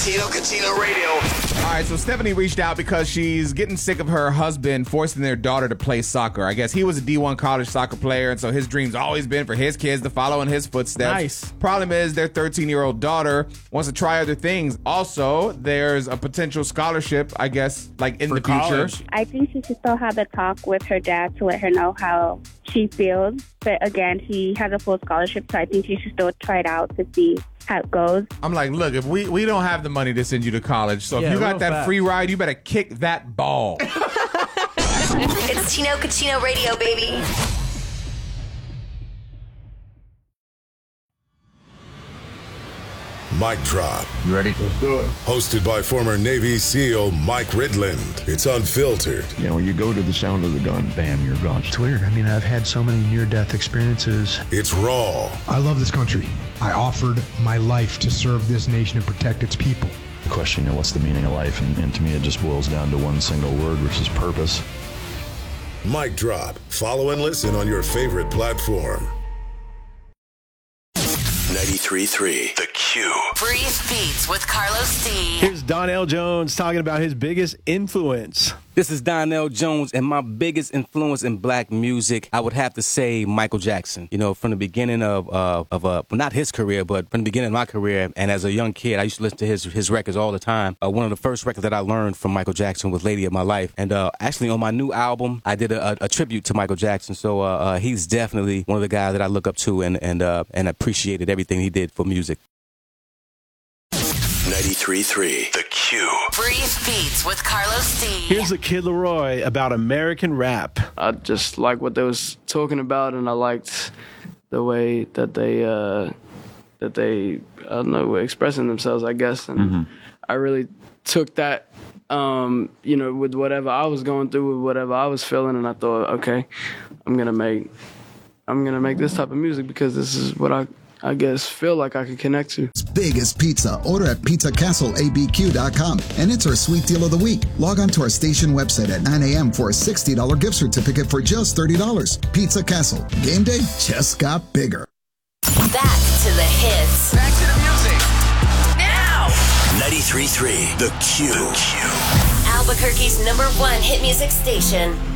Tino Cucino Radio. All right, so Stephanie reached out because she's getting sick of her husband forcing their daughter to play soccer. I guess he was a D1 college soccer player, and so his dream's always been for his kids to follow in his footsteps. Nice. Problem is, their 13-year-old daughter wants to try other things. Also, there's a potential scholarship, I guess, like in the future. I think she should still have a talk with her dad to let her know how she feels. But again, he has a full scholarship, so I think she should still try it out to see how it goes. I'm like, look, if we don't have the money to send you to college, so if you got that free ride, you better kick that ball. It's Tino Cucino Radio, baby. Mic Drop. You ready? Let's do it. Hosted by former Navy SEAL Mike Ridland. It's unfiltered. You know, when you go to the sound of the gun, bam, you're gone. It's weird. I mean, I've had so many near-death experiences. It's raw. I love this country. I offered my life to serve this nation and protect its people. The question, you know, what's the meaning of life? And to me, it just boils down to one single word, which is purpose. Mic Drop. Follow and listen on your favorite platform. 93.3 The Q. Breathe Beats with Carlos D. Here's Donnell Jones talking about his biggest influence. This is Donnell Jones, and my biggest influence in black music, I would have to say Michael Jackson. You know, from the beginning of not his career, but from the beginning of my career, and as a young kid, I used to listen to his records all the time. One of the first records that I learned from Michael Jackson was Lady of My Life. And actually on my new album, I did a tribute to Michael Jackson. So he's definitely one of the guys that I look up to and appreciated everything he did for music. 93.3 The Q. Breathe Beats with Carlos D. Here's the Kid Laroi about American rap. I just like what they was talking about, and I liked the way that they I don't know, were expressing themselves, I guess. And I really took that, you know, with whatever I was going through, with whatever I was feeling, and I thought, okay, I'm gonna make this type of music because this is what I guess feel like I could connect to. It's biggest pizza. Order at PizzaCastleABQ.com and it's our sweet deal of the week. Log on to our station website at 9 a.m. for a $60 gift certificate for just $30. Pizza Castle. Game day just got bigger. Back to the hits. Back to the music. Now. 93.3 The Q. Albuquerque's #1 hit music station.